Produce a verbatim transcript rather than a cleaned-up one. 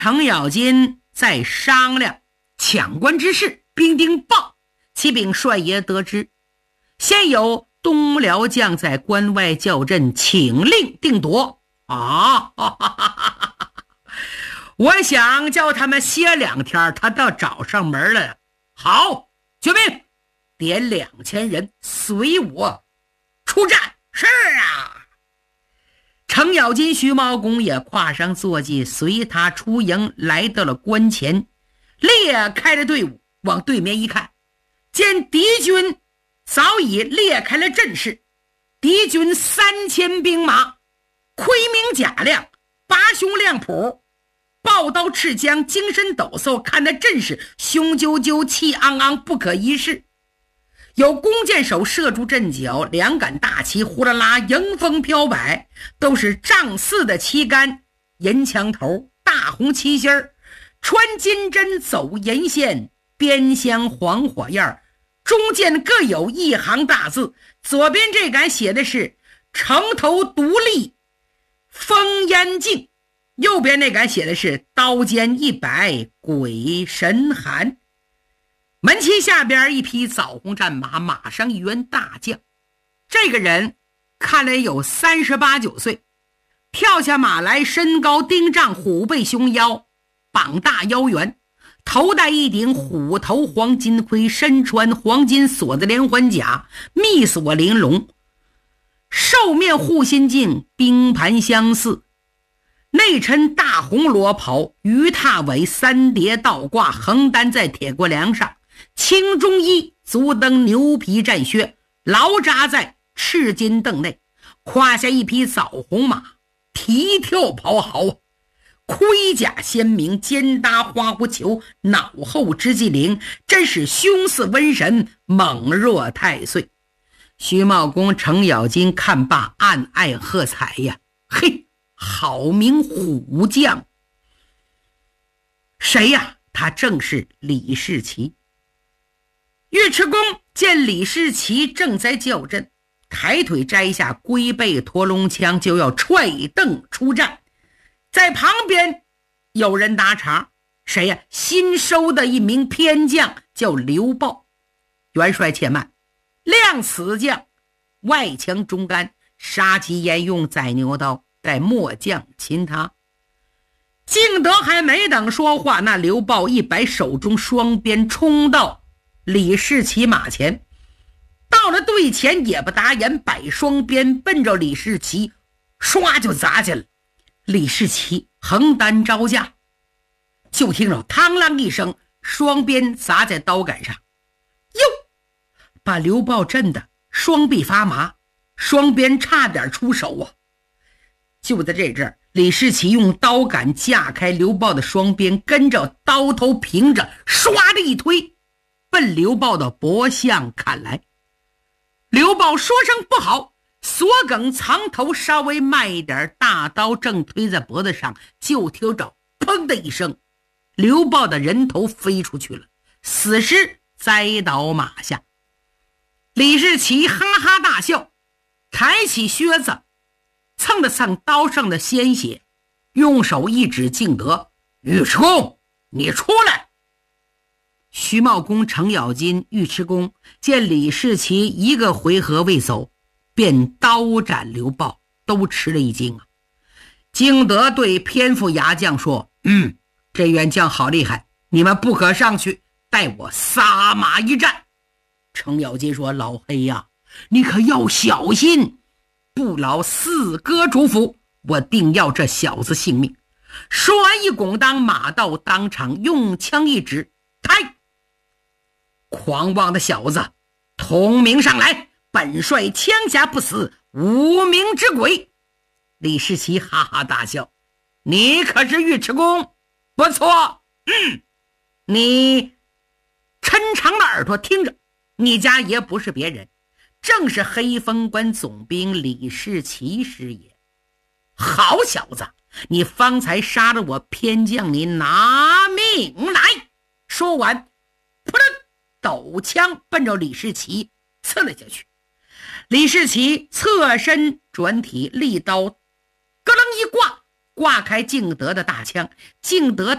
程咬金在商量抢关之事，兵丁报，启禀帅爷得知，先有东辽将在关外叫阵，请令定夺啊！哈哈哈哈哈，我想叫他们歇两天，他倒找上门了。好，决命，点两千人随我出战。是啊，程咬金、徐茂公也跨上坐骑，随他出营，来到了关前，列开了队伍，往对面一看，见敌军早已列开了阵势，敌军三千兵马，盔明甲亮，拔胸亮谱，抱刀持枪，精神抖擞，看那阵势雄赳赳，气昂昂，不可一世。有弓箭手射出阵脚，两杆大旗呼啦啦迎风飘摆，都是丈四的旗杆，银枪头，大红旗心儿，穿金针走银线，边镶黄火焰，中间各有一行大字，左边这杆写的是城头独立烽烟镜，右边那杆写的是刀尖一摆鬼神寒。门旗下边一匹枣红战马，马上一员大将，这个人看来有三十八九岁，跳下马来，身高丁丈，虎背熊腰，膀大腰圆，头戴一顶虎头黄金盔，身穿黄金锁的连环甲，密锁玲珑，兽面护心镜，冰盘相似，内衬大红罗袍，鱼踏尾，三叠倒挂，横担在铁锅梁上，青中衣，足蹬牛皮战靴，牢扎在赤金镫内，胯下一匹枣红马，蹄跳咆哮，盔甲鲜明，肩搭花狐裘，脑后之纪灵，真是凶似瘟神，猛若太岁。徐茂公、程咬金看罢，暗爱喝彩呀，嘿，好名虎将。谁呀？他正是李士奇。尉迟恭见李士奇正在叫阵，抬腿摘下龟背驼龙枪，就要踹蹬出战。在旁边有人搭茬，谁呀？新收的一名偏将叫刘豹。元帅且慢，亮此将外强中干，杀鸡焉用宰牛刀，待末将擒他。敬德还没等说话，那刘豹一摆手中双鞭，冲到李士奇马前，到了队前也不打眼，摆双鞭奔着李士奇唰就砸去了。李士奇横担招架，就听着嘡啷一声，双鞭砸在刀杆上，哟，把刘豹震得双臂发麻，双鞭差点出手啊！就在这阵儿，李士奇用刀杆架开刘豹的双鞭，跟着刀头平着，唰的一推，奔刘豹的脖项砍来。刘豹说声不好，锁梗藏头，稍微慢一点，大刀正推在脖子上，就听着砰的一声，刘豹的人头飞出去了，死尸栽倒马下。李士奇哈哈大笑，抬起靴子蹭了蹭刀上的鲜血，用手一指敬德：“尉迟恭，你出来！”徐茂公、程咬金、尉迟恭见李士奇一个回合未走，便刀斩刘豹，都吃了一惊啊。敬德对偏副牙将说：“嗯，这员将好厉害，你们不可上去，待我撒马一战。”程咬金说：“老黑呀、啊，你可要小心，不劳四哥嘱咐，我定要这小子性命。”说完一拱当，马到当场，用枪一指：“开！狂妄的小子，通名上来！本帅枪下不死，无名之鬼！”李士奇哈哈大笑：“你可是尉迟恭？不错，嗯，你抻长了耳朵听着，你家爷不是别人，正是黑风关总兵李士奇师爷。好小子，你方才杀了我偏将，你拿命来！”说完，扑棱，抖枪奔着李士奇刺了下去。李士奇侧身转体，利刀咯楞一挂， 挂开敬德的大枪。敬德